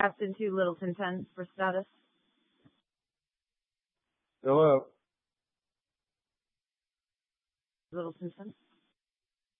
Captain 2, Littleton 10 for status. Hello. Littleton 10.